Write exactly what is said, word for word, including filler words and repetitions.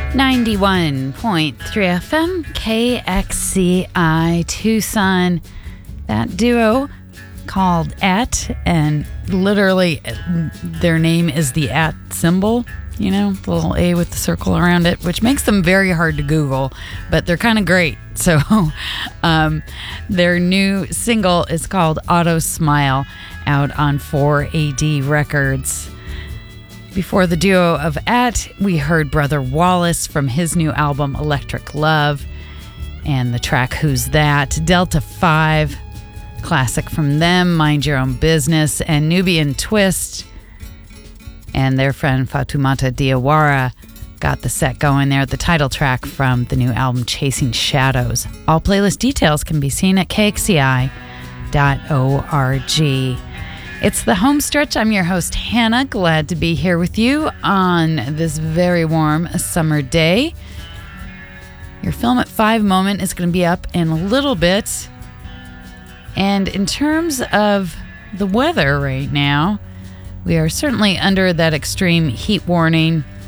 ninety-one point three F M, K X C I Tucson. That duo called At, and literally their name is the at symbol, you know, the little A with the circle around it, which makes them very hard to Google, but they're kind of great. So um, their new single is called Auto Smile, out on four A D Records. Before the duo of At, we heard Brother Wallace from his new album Electric Love, and the track Who's That? Delta five, classic from them, Mind Your Own Business, and Nubian Twist and their friend Fatoumata Diawara got the set going there, the title track from the new album Chasing Shadows. All playlist details can be seen at K X C I dot org. It's the home stretch. I'm your host, Hannah. Glad to be here with you on this very warm summer day. Your Film at five moment is going to be up in a little bit. And in terms of the weather right now, we are certainly under that extreme heat warning.